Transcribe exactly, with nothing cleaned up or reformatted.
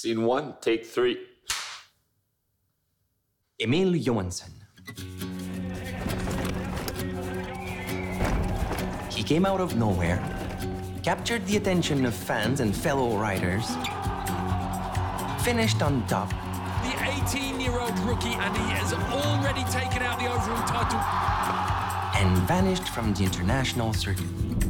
Scene one, take three. Emil Johansson. He came out of nowhere, captured the attention of fans and fellow riders, finished on top. The eighteen-year-old rookie, and he has already taken out the overall title. And vanished from the international circuit.